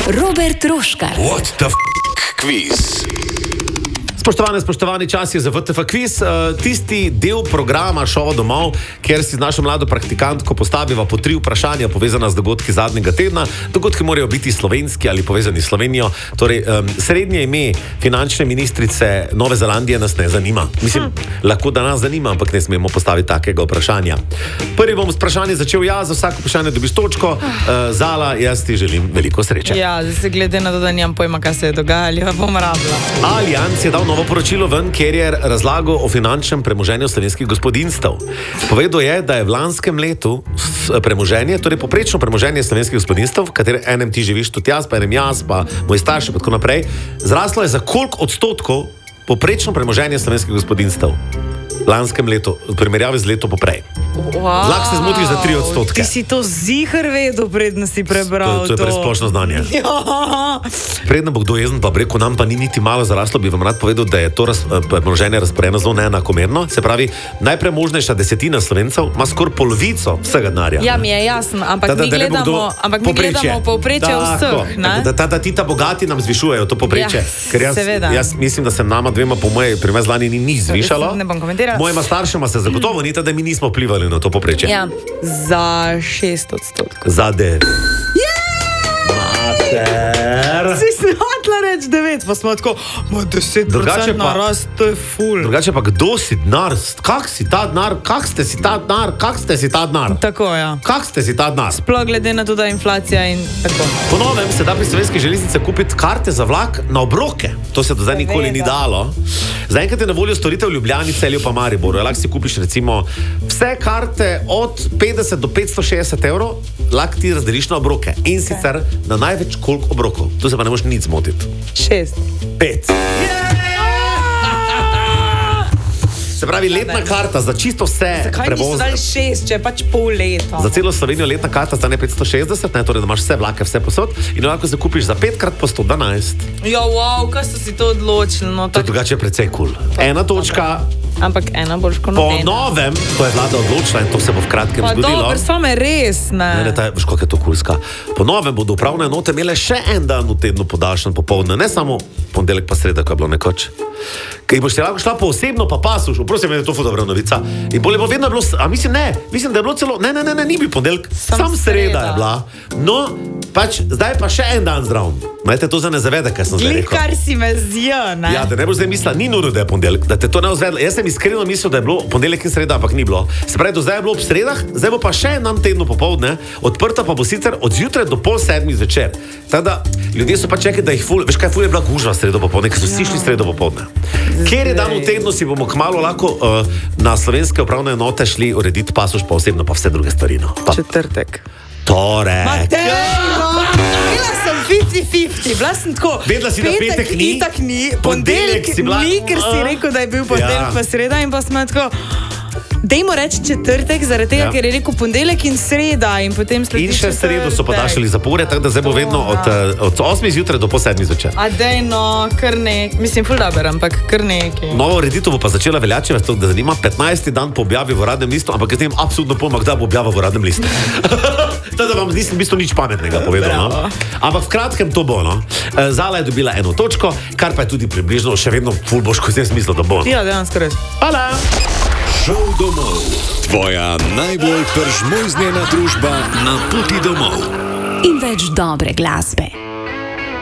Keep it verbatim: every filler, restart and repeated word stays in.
Robert Roškar. What the f*** quiz? Spoštovane, spoštovani, čas je za V T F kviz, uh, tisti del programa Šova domov, kjer si z našo mlado praktikantko postaviva po tri vprašanja povezana z dogodki zadnjega tedna. Dogodki morajo biti slovenski ali povezani s Slovenijo. Torej, um, srednje ime finančne ministrice Nove Zelandije nas ne zanima. Mislim, hm. lahko da nas zanima, ampak ne smemo postaviti takega vprašanja. Prvi bom s vprašanjem začel jaz, za vsako vprašanje dobiš točko. Uh, Zala, jaz ti želim veliko sreče. Ja, zdaj se glede na to, da nimam pojma, kaj se je dogajalo, bom rabila. Allianz je dal novo poročilo ven, kjer je razlagal o finančnem premoženju slovenskih gospodinstv. Povedal je, da je v lanskem letu premoženje, torej poprečno premoženje slovenskih gospodinstv, v katerem enem ti živiš, tudi jaz, pa enem jaz, pa moj starši, pa tako naprej, zraslo je za koliko odstotkov poprečno premoženje slovenskih gospodinstv v lanskem letu, v primerjavi z leto poprej. Wow. Lahko se zmotiš za tri odstotke. Ti si to ziher vedel, predno si prebral. To, to je presplošno znanje. Ja. Predno bo kdo jezen, pa preko nam pa ni niti malo zaraslo, bi vam rad povedal, da je to raz, premoženje razporejeno zelo neenakomerno. Se pravi, najpremožnejša desetina Slovencev ima skoraj polovico vsega denarja. Ja, mi je jasno, ampak da, da, mi da gledamo, ampak mi gledamo povprečje vseh, ne? Da, da, da ti ta bogati nam zvišujejo to povprečje. Ja, ker jaz, jaz mislim, da se nama dvema po moje primez lani ni nič zvišalo. Ne bom komentirala. Mojima staršema se zagotovo ni, da mi nismo vplivali na to povprečje. Ja, za šest odstotkov. Za devet. Mater! Si snotla reč devet, pa smo tako, ma deset procent narast, to je ful. Drugače pa, kdo si denar? Kak si ta denar? Kak ste si ta denar? Kak ste si ta denar? Tako, ja. Kak ste si ta denar? Sploh glede na to, da je inflacija in tako. Po novem se da pri slovenskih železnicah kupiti karte za vlak na obroke. To se do zdaj nikoli ni dalo. Zaenkrat je na voljo storitev v Ljubljani, Celju pa Mariboru. Lahko si kupiš recimo vse karte od petdeset do petsto šestdeset evrov, lahko ti razdeliš na obroke. In sicer na največ koliko obrokov. Tu se pa ne moš nič zmotiti. Šest. Pet. Se pravi, letna karta za čisto vse prevoze. Zakaj niso dali šest, če je pač pol leta? Za celo Slovenijo letna karta stane petsto šestdeset, ne, torej da imaš vse vlake, vse posod in lahko se kupiš za petkrat po sto dvanajst. Ja, wow, kaj so si to odločili? No, tak... To je drugače precej kul. Cool. Ena točka. Ampak ena boš kot po novem, to je vlada odločila in to se bo v kratkem pa zgodilo. Pa dobro, samo je res, ne. Ne, ne, ta, veš, kako je to kulska. Po novem bodo upravne enote imele še en dan v tednu podaljšan popoldne, ne samo ponedeljek pa sreda, ko je bilo nekoč. Kaj boš ti lahko šla po osebno, pa pasuš, prosim, da je to dobra novica. In bolje bo vedno bilo, a mislim ne, mislim, da je bilo celo, ne, ne, ne, ne ni bil ponedeljek, sam, sam sreda. sreda je bila. No, pač, zdaj pa še en dan zdrav. Majte to za ne zavede, kaj sem zdaj rekel. Kar si me zjo, ne? Ja, da ne boš zdaj mislila, ni nujno, da je ponedeljek, da te to ne vzvedla. Jaz sem iskreno mislil, da je bilo ponedeljek in sreda, ampak ni bilo. Se pravi, do zdaj je bilo ob sredah, zdaj bo pa še en dan tednu popoldne, odprta pa bo sicer od zjutraj do pol sedmih zvečer. Tako ljudje so pa čekali, da jih ful, veš kaj, ful je bila gužva sredo popoldne, ker so vsi šli sredo popoldne. Ker je dan v tednu, si bomo kmalu lahko uh, na slovenske upravne enote šli urediti pasuš, pa osebno pa vse druge stvari. No. Četrtek. Torek. Bila sem fifty fifty, bila sem tako. Vedela si, da petek ni, itak ni, ponedeljek ni, ker si rekel, da je bil ponedeljek pa sreda in pa smo tako. Dajmo reči četrtek, zaradi tega, ja. ker je rekel ponedeljek in sreda in potem sledi četrtek. In še sredo so podaljšali zapore, tako da zdaj bo vedno od, od osmih zjutraj do pol sedmih zvečer. A dej no, kar nek, mislim, ful dober, ampak kar neki. Novo ureditev bo pa začela veljati, vas to zanima, petnajsti dan po objavi v uradnem listu, ampak jaz tem absolutno pojma, kdaj bo objava v uradnem listu. Tako da vam nisem v bistvu nič pametnega povedal, no? Ampak v kratkem to bo, no? Zala je dobila eno točko, kar pa je tudi približno, še vedno ful boš, ko sem smislil, da bo. Ja, dejansko res. Hvala! Šov domov. Tvoja najbolj peržmojznjena družba na poti domov. In več dobre glasbe.